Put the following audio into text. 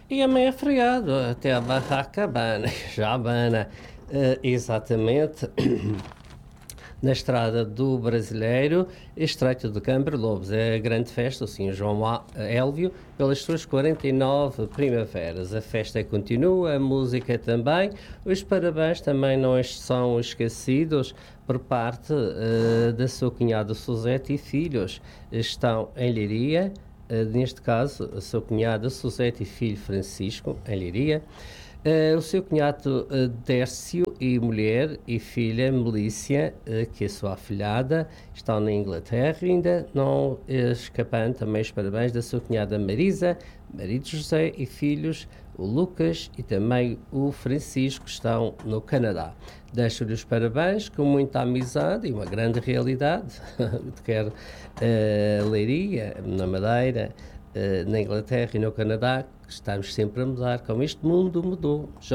E amanhã é feriado, até a barraca Habana, já Habana, exatamente, na estrada do Brasileiro, Estreito de Cambre-Lobos. É a grande festa, o Sr. João Élvio, pelas suas 49 primaveras. A festa continua, a música também. Os parabéns também não são esquecidos por parte da sua cunhada Suzete e filhos. Estão em Leiria, neste caso, a sua cunhada Suzete e filho Francisco, em Leiria. O seu cunhado Dércio e mulher e filha Melícia, que é sua afilhada, estão na Inglaterra, ainda não escapando também os parabéns da sua cunhada Marisa, marido José e filhos, o Lucas e também o Francisco, estão no Canadá. Deixo-lhe os parabéns com muita amizade e uma grande realidade, quer Leiria, na Madeira, na Inglaterra e no Canadá, que estamos sempre a mudar, como este mundo mudou.